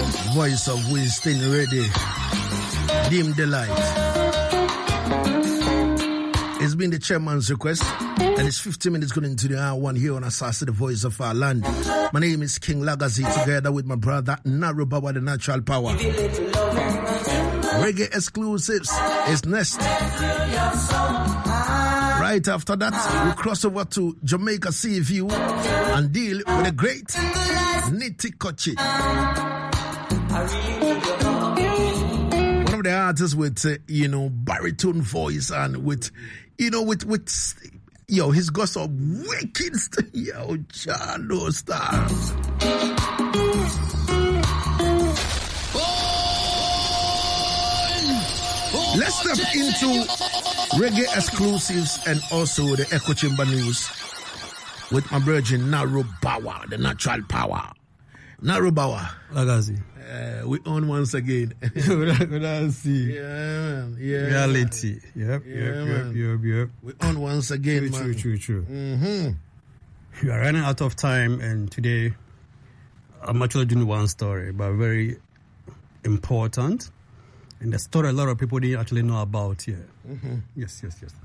Voice of Winston ready. Dim the light. It's been the chairman's request, and it's 15 minutes going into the hour one here on Asasa, the voice of our land. My name is King Lagazi, together with my brother Narubawa, the natural power. Reggae exclusives is next. Right after that, we cross over to Jamaica Sea View and deal with the great Nitty Kochi. One of the artists with, baritone voice and with he's got some wicked Chano stars. Let's step into reggae exclusives and also the Echo Chamber news with my virgin Narubawa, the natural power. Narubawa. Lagazi. We on once again. Good see. Yeah. Reality. Yep. We on once again, man. True. Mm-hmm. We are running out of time, and today I'm actually doing one story, but very important. And the story a lot of people didn't actually know about here. Mm-hmm. Yes.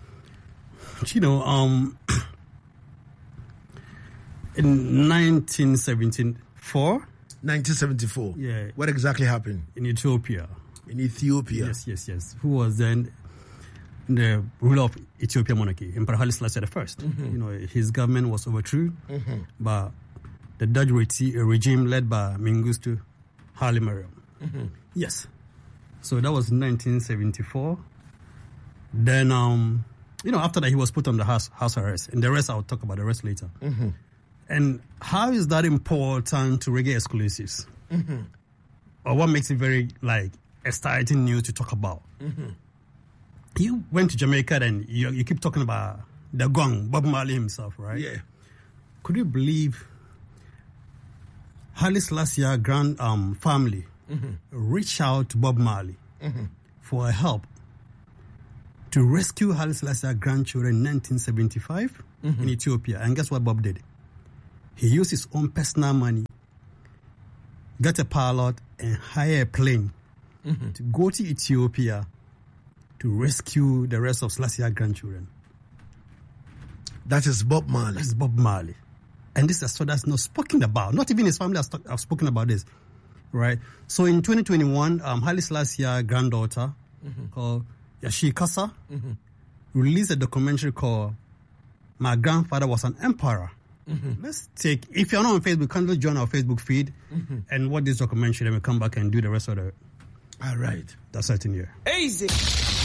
In 1974. 1974. Yeah. What exactly happened? In Ethiopia. Yes. Who was then the ruler of Ethiopian monarchy, Emperor Haile Selassie I. Mm-hmm. His government was overthrown by the Dutch regime led by Mengistu Haile Mariam. Mm-hmm. Yes. So that was 1974. Then, after that, he was put on the house arrest. And the rest, I'll talk about the rest later. Mm-hmm. And how is that important to reggae exclusives? Mm-hmm. Or what makes it very, exciting news to talk about? Mm-hmm. You went to Jamaica and you keep talking about the gong, Bob Marley himself, right? Yeah. Could you believe Haile Selassie grand family reached out to Bob Marley for help to rescue Haile Selassie grandchildren in 1975 in Ethiopia? And guess what Bob did? He used his own personal money, got a pilot, and hire a plane to go to Ethiopia to rescue the rest of Selassie grandchildren. That is Bob Marley. That's Bob Marley. And this is a story that's not spoken about. Not even his family have spoken about this. Right? So in 2021, Haile Selassie granddaughter called Yashikasa released a documentary called My Grandfather Was an Emperor. Let's take, if you're not on Facebook, kindly join our Facebook feed and watch this documentary, then we'll come back and do the rest of it. All right. That's it in here. Easy.